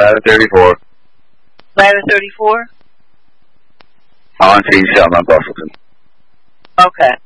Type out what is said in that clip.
Ladder 34. Ladder 34? On T. Selma, Bustleton. Okay.